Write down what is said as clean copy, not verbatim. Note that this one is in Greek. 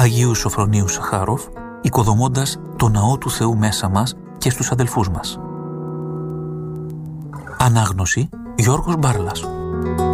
Αγίου Σωφρονίου Σαχάροφ, οικοδομώντας το ναό του Θεού μέσα μας και στους αδελφούς μας. Ανάγνωση Γιώργος Μπάρλας.